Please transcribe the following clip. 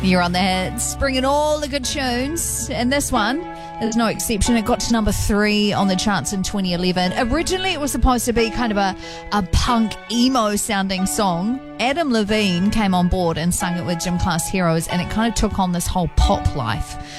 You're on the hits, bringing all the good tunes. And this one is no exception. It got to number 3 on the charts in 2011. Originally, it was supposed to be kind of a punk emo sounding song. Adam Levine came on board and sung it with Gym Class Heroes, and it kind of took on this whole pop life.